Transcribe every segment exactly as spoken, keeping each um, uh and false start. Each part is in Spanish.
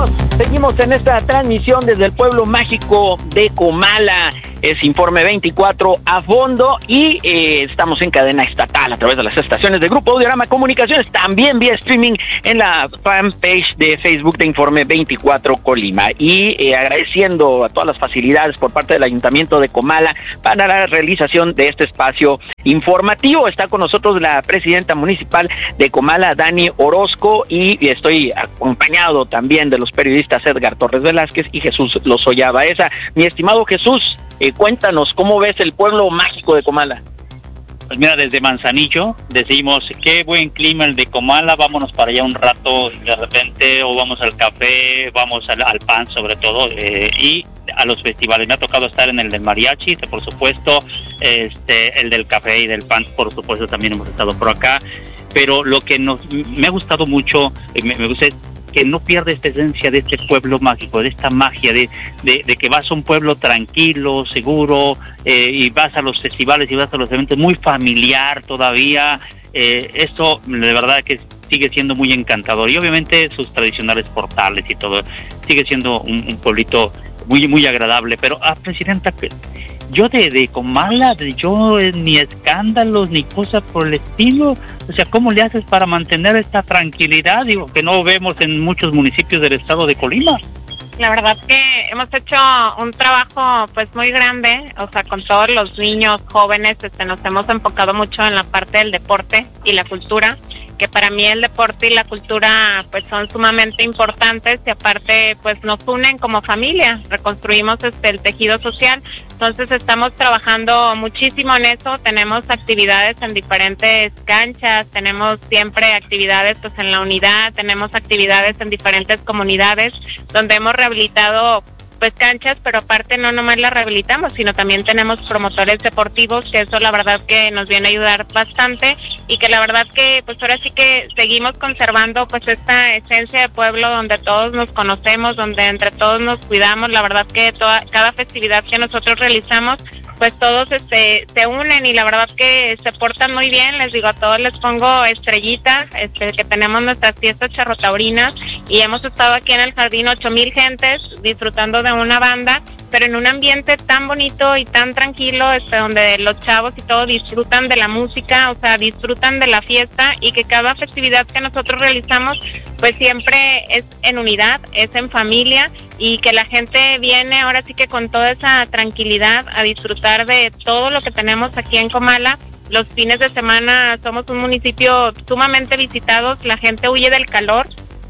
Seguimos, seguimos en esta transmisión desde el pueblo mágico de Comala. Es Informe veinticuatro a fondo y eh, estamos en cadena estatal a través de las estaciones de Grupo Audiorama Comunicaciones, también vía streaming en la fanpage de Facebook de Informe veinticuatro Colima. Y eh, agradeciendo a todas las facilidades por parte del Ayuntamiento de Comala para la realización de este espacio informativo. Está con nosotros la presidenta municipal de Comala, Dani Orozco, y estoy acompañado también de los periodistas Edgar Torres Velázquez y Jesús Lozoya Baeza. Mi estimado Jesús, Eh, cuéntanos, ¿cómo ves el pueblo mágico de Comala? Pues mira, desde Manzanillo decimos, qué buen clima el de Comala, vámonos para allá un rato de repente, o vamos al café, vamos al, al pan sobre todo, eh, y a los festivales. Me ha tocado estar en el del mariachi, por supuesto, este, el del café y del pan, por supuesto, también hemos estado por acá, pero lo que nos me ha gustado mucho, me, me gusta es que no pierde esta esencia de este pueblo mágico, de esta magia, de, de, de que vas a un pueblo tranquilo, seguro, eh, y vas a los festivales y vas a los eventos, muy familiar todavía. Eh, esto de verdad que sigue siendo muy encantador, y obviamente sus tradicionales portales y todo, sigue siendo un, un pueblito muy muy agradable. Pero, ah, presidenta, yo de, de Comala, de, yo eh, ni escándalos ni cosas por el estilo. O sea, ¿cómo le haces para mantener esta tranquilidad, digo, que no vemos en muchos municipios del estado de Colima? La verdad que hemos hecho un trabajo pues muy grande, o sea, con todos los niños, jóvenes, este, nos hemos enfocado mucho en la parte del deporte y la cultura, que para mí el deporte y la cultura pues son sumamente importantes, y aparte pues nos unen como familia, reconstruimos este el tejido social. Entonces estamos trabajando muchísimo en eso, tenemos actividades en diferentes canchas, tenemos siempre actividades pues en la unidad, tenemos actividades en diferentes comunidades donde hemos rehabilitado pues canchas, pero aparte no nomás las rehabilitamos, sino también tenemos promotores deportivos, que eso la verdad que nos viene a ayudar bastante, y que la verdad que pues ahora sí que seguimos conservando pues esta esencia de pueblo donde todos nos conocemos, donde entre todos nos cuidamos. La verdad que toda, cada festividad que nosotros realizamos, pues todos este se unen, y la verdad que se portan muy bien. Les digo, a todos les pongo estrellitas, este que tenemos nuestras fiestas charrotaurinas, y hemos estado aquí en el jardín ocho mil gentes disfrutando de una banda, pero en un ambiente tan bonito y tan tranquilo, este donde los chavos y todo disfrutan de la música, o sea, disfrutan de la fiesta, y que cada festividad que nosotros realizamos pues siempre es en unidad, es en familia, y que la gente viene ahora sí que con toda esa tranquilidad a disfrutar de todo lo que tenemos aquí en Comala. Los fines de semana somos un municipio sumamente visitados, la gente huye del calor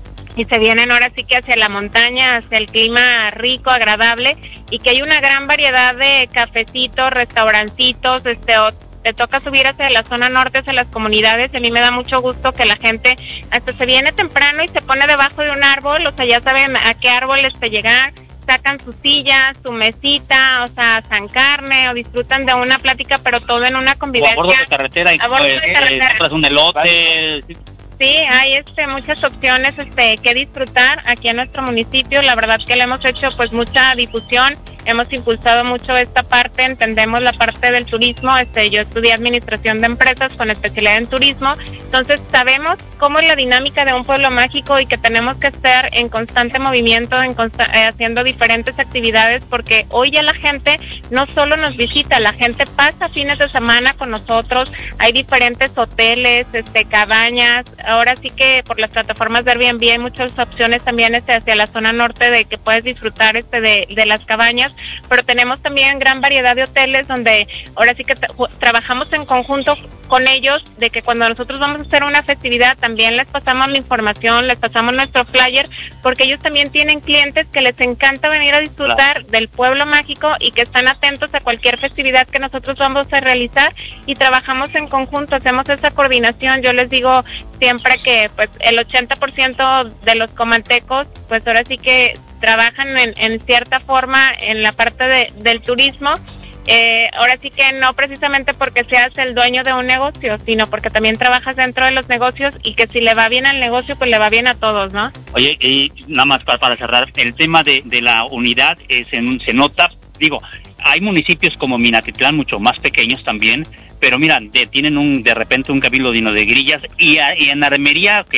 y se vienen ahora sí que hacia la montaña, hacia el clima rico, agradable, y que hay una gran variedad de cafecitos, restaurancitos, este te toca subir hacia la zona norte, hacia las comunidades, y a mí me da mucho gusto que la gente hasta se viene temprano y se pone debajo de un árbol, o sea, ya saben a qué árbol este llegar, sacan su silla, su mesita, o sea, asan carne, o disfrutan de una plática, pero todo en una convivencia. O a bordo de carretera, y a bordo pues, de carretera. Eh, un elote. Sí, hay este muchas opciones este que disfrutar aquí en nuestro municipio. La verdad que le hemos hecho pues mucha difusión, hemos impulsado mucho esta parte, entendemos la parte del turismo. Este, yo estudié administración de empresas con especialidad en turismo, entonces sabemos cómo es la dinámica de un pueblo mágico, y que tenemos que estar en constante movimiento, en consta- eh, haciendo diferentes actividades, porque hoy ya la gente no solo nos visita, la gente pasa fines de semana con nosotros. Hay diferentes hoteles, este, cabañas. Ahora sí que por las plataformas de Airbnb hay muchas opciones también este, hacia la zona norte, de que puedes disfrutar este de, de las cabañas, pero tenemos también gran variedad de hoteles donde ahora sí que tra- trabajamos en conjunto con ellos, de que cuando nosotros vamos a hacer una festividad también les pasamos la información, les pasamos nuestro flyer, porque ellos también tienen clientes que les encanta venir a disfrutar claro. del pueblo mágico, y que están atentos a cualquier festividad que nosotros vamos a realizar, y trabajamos en conjunto, hacemos esa coordinación. Yo les digo siempre que pues el ochenta por ciento de los comantecos pues ahora sí que trabajan en, en cierta forma en la parte de, del turismo. Eh, ahora sí que no precisamente porque seas el dueño de un negocio, sino porque también trabajas dentro de los negocios, y que si le va bien al negocio, pues le va bien a todos, ¿no? Oye, y nada más para, para cerrar, el tema de, de la unidad eh, se, se nota, digo, hay municipios como Minatitlán, mucho más pequeños también, pero mira, de, tienen un de repente un cabildo lleno de grillas, y, a, y en Armería, que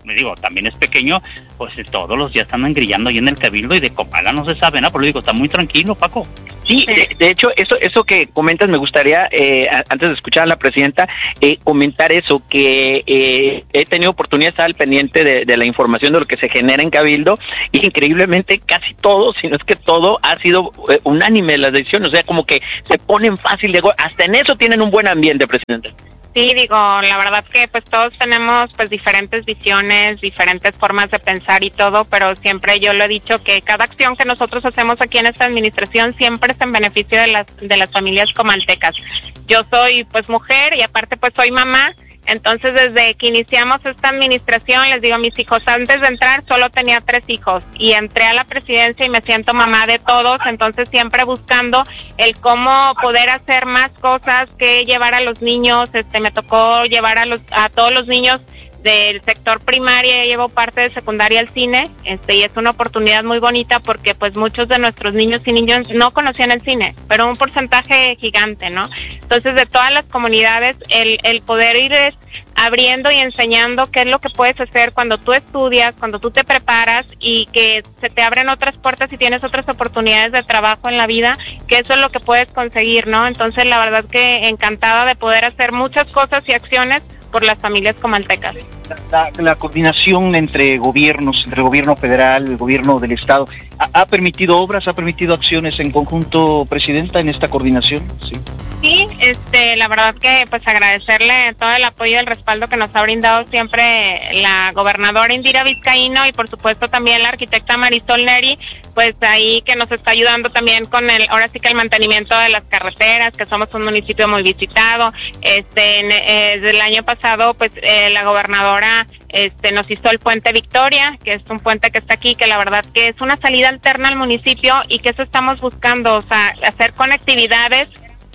me digo, también es pequeño, pues todos los días andan grillando ahí en el Cabildo y de Comala no se sabe nada, pero digo, está muy tranquilo, Paco. Sí, de, de hecho, eso eso que comentas me gustaría, eh, antes de escuchar a la presidenta, eh, comentar eso, que eh, he tenido oportunidad de estar al pendiente de, de la información de lo que se genera en Cabildo, y increíblemente casi todo, si no es que todo, ha sido eh, unánime las decisiones, o sea, como que se ponen fácil de... Hasta en eso tienen un buen ambiente, presidente. Sí, digo, la verdad que pues todos tenemos pues diferentes visiones, diferentes formas de pensar y todo, pero siempre yo lo he dicho que cada acción que nosotros hacemos aquí en esta administración siempre es en beneficio de las de las familias comaltecas. Yo soy pues mujer y aparte pues soy mamá. Entonces, desde que iniciamos esta administración, les digo a mis hijos, antes de entrar solo tenía tres hijos y entré a la presidencia y me siento mamá de todos, entonces siempre buscando el cómo poder hacer más cosas que llevar a los niños. Este, me tocó llevar a los a todos los niños del sector primaria, llevo parte de secundaria al cine, este, y es una oportunidad muy bonita porque pues muchos de nuestros niños y niños no conocían el cine, pero un porcentaje gigante, ¿no? Entonces, de todas las comunidades, el, el poder ir es abriendo y enseñando qué es lo que puedes hacer cuando tú estudias, cuando tú te preparas y que se te abren otras puertas y tienes otras oportunidades de trabajo en la vida, que eso es lo que puedes conseguir, ¿no? Entonces, la verdad que encantada de poder hacer muchas cosas y acciones por las familias comaltecas. La, la, la coordinación entre gobiernos, entre el gobierno federal, el gobierno del estado, ¿ha, ha permitido obras, ha permitido acciones en conjunto, presidenta, en esta coordinación? Sí. Sí, este, la verdad que pues agradecerle todo el apoyo y el respaldo que nos ha brindado siempre la gobernadora Indira Vizcaíno y por supuesto también la arquitecta Marisol Neri, pues ahí que nos está ayudando también con el, ahora sí que el mantenimiento de las carreteras, que somos un municipio muy visitado. Este, en, eh, desde el año pasado pues eh, la gobernadora este nos hizo el puente Victoria, que es un puente que está aquí, que la verdad que es una salida alterna al municipio y que eso estamos buscando, o sea, hacer conectividades.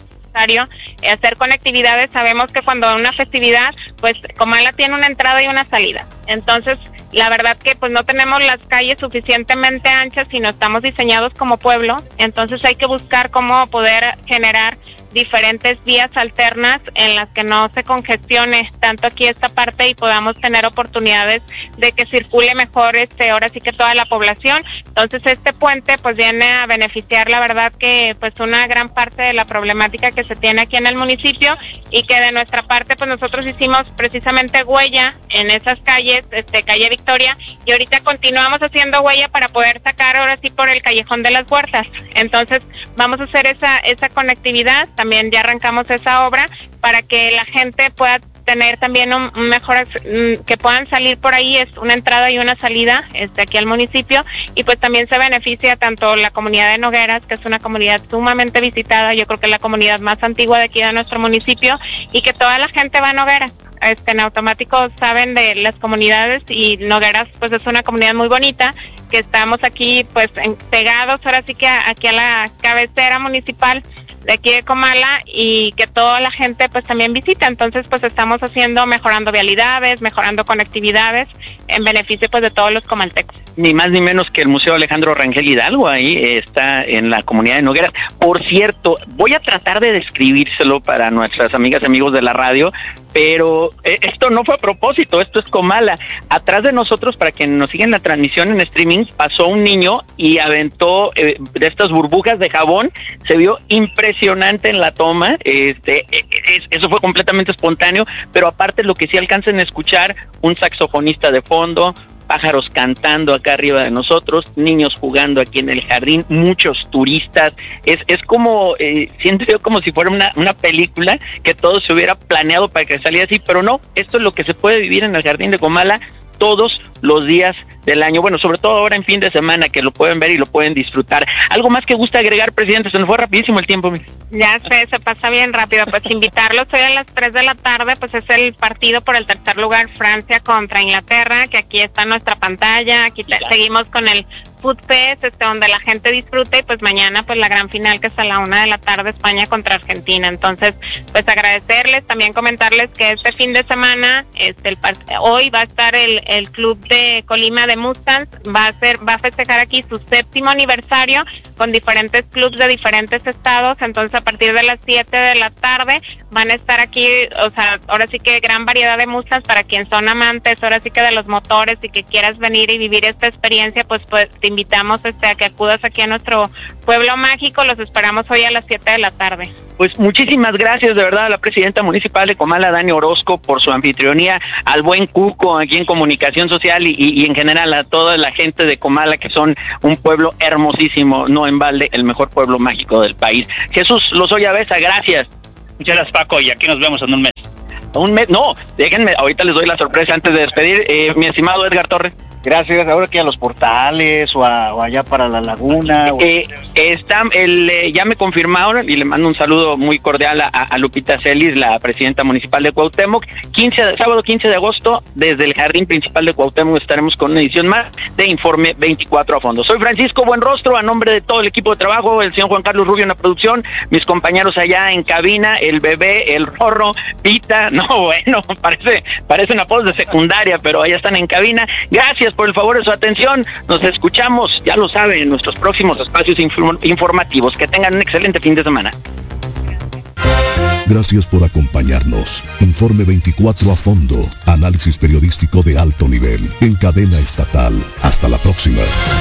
Hacer conectividades, sabemos que cuando una festividad, pues Comala tiene una entrada y una salida, entonces la verdad que pues no tenemos las calles suficientemente anchas y no estamos diseñados como pueblo, entonces hay que buscar cómo poder generar diferentes vías alternas en las que no se congestione tanto aquí esta parte y podamos tener oportunidades de que circule mejor este ahora sí que toda la población. Entonces este puente pues viene a beneficiar la verdad que pues una gran parte de la problemática que se tiene aquí en el municipio y que de nuestra parte pues nosotros hicimos precisamente huella en esas calles, este calle Victoria, y ahorita continuamos haciendo huella para poder sacar ahora sí por el callejón de las Huertas. Entonces vamos a hacer esa esa conectividad. También ya arrancamos esa obra para que la gente pueda tener también un mejor, que puedan salir por ahí, es una entrada y una salida este, aquí al municipio, y pues también se beneficia tanto la comunidad de Nogueras, que es una comunidad sumamente visitada, yo creo que es la comunidad más antigua de aquí de nuestro municipio, y que toda la gente va a Nogueras. Este, en automático saben de las comunidades y Nogueras pues es una comunidad muy bonita, que estamos aquí pues en, pegados ahora sí que a, aquí a la cabecera municipal de aquí de Comala y que toda la gente pues también visita, entonces pues estamos haciendo, mejorando vialidades, mejorando conectividades en beneficio pues de todos los comaltecos. Ni más ni menos que el Museo Alejandro Rangel Hidalgo, ahí está en la comunidad de Nogueras. Por cierto, voy a tratar de describírselo para nuestras amigas y amigos de la radio, pero eh, esto no fue a propósito, esto es Comala. Atrás de nosotros, para quienes nos siguen la transmisión en streaming, pasó un niño y aventó eh, de estas burbujas de jabón, se vio impresionante en la toma, este, es, eso fue completamente espontáneo, pero aparte lo que sí alcancen a escuchar, un saxofonista de fondo, pájaros cantando acá arriba de nosotros, niños jugando aquí en el jardín, muchos turistas, es es como, eh, siento yo como si fuera una, una película, que todo se hubiera planeado para que saliera así, pero no, esto es lo que se puede vivir en el jardín de Comala todos los días del año, bueno, sobre todo ahora en fin de semana, que lo pueden ver y lo pueden disfrutar. ¿Algo más que gusta agregar, presidente? Se nos fue rapidísimo el tiempo. Ya sé, se pasa bien rápido, pues invitarlos hoy a las tres de la tarde, pues es el partido por el tercer lugar, Francia contra Inglaterra, que aquí está nuestra pantalla, aquí te, seguimos con el Food Fest, este, donde la gente disfruta, y pues mañana pues la gran final, que es a la una de la tarde, España contra Argentina. Entonces, pues agradecerles, también comentarles que este fin de semana, este, el, hoy va a estar el, el club de Colima de Mustangs, va a ser, va a festejar aquí su séptimo aniversario con diferentes clubes de diferentes estados. Entonces, a partir de las siete de la tarde van a estar aquí, o sea, ahora sí que gran variedad de Mustangs para quien son amantes, ahora sí que de los motores, y que quieras venir y vivir esta experiencia, pues, pues te invitamos este, a que acudas aquí a nuestro pueblo mágico. Los esperamos hoy a las siete de la tarde. Pues muchísimas gracias de verdad a la presidenta municipal de Comala, Dani Orozco, por su anfitrionía, al buen Cuco aquí en Comunicación Social y, y en general a toda la gente de Comala, que son un pueblo hermosísimo, no en balde, el mejor pueblo mágico del país. Jesús Lozoya Besa, gracias. Muchas gracias, Paco, y aquí nos vemos en un mes. Un mes, no, déjenme, ahorita les doy la sorpresa antes de despedir, eh, mi estimado Edgar Torres. Gracias, ahora que a los portales o, a, o allá para la laguna. O... Eh, está, el, eh, ya me confirmaron y le mando un saludo muy cordial a, a Lupita Celis, la presidenta municipal de Cuauhtémoc. quince de, sábado quince de agosto, desde el Jardín Principal de Cuauhtémoc estaremos con una edición más de Informe veinticuatro a fondo. Soy Francisco Buenrostro, a nombre de todo el equipo de trabajo, el señor Juan Carlos Rubio en la producción, mis compañeros allá en cabina, el bebé, el Rorro, Pita, no bueno, parece, parecen apodos de secundaria, pero allá están en cabina. Gracias por el favor de su atención, nos escuchamos, ya lo saben, en nuestros próximos espacios inform- informativos. Que tengan un excelente fin de semana. Gracias por acompañarnos. Informe veinticuatro a fondo, análisis periodístico de alto nivel, en cadena estatal. Hasta la próxima.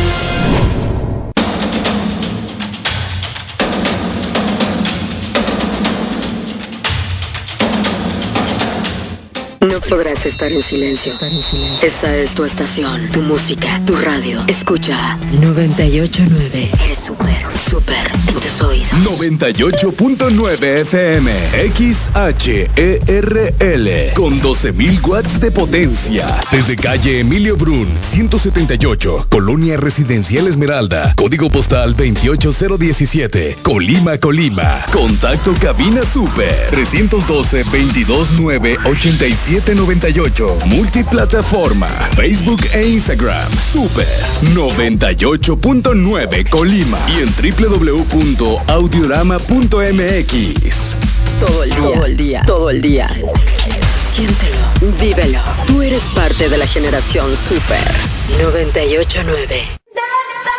No podrás estar en silencio. Esta es tu estación, tu música, tu radio. Escucha noventa y ocho punto nueve. Eres súper, súper en tus oídos. noventa y ocho punto nueve F M, X H E R L, con doce mil watts de potencia. Desde calle Emilio Brun, ciento setenta y ocho, Colonia Residencial Esmeralda, código postal veintiocho cero diecisiete, Colima, Colima. Contacto cabina super, trescientos doce, veintidós nueve, ochenta y siete noventa y ocho. Multiplataforma, Facebook e Instagram, Super noventa y ocho punto nueve Colima, y en doble u doble u doble u punto audiorama punto m x. Todo el día, todo el día, todo el día. Siéntelo, vívelo. Tú eres parte de la generación Super noventa y ocho punto nueve.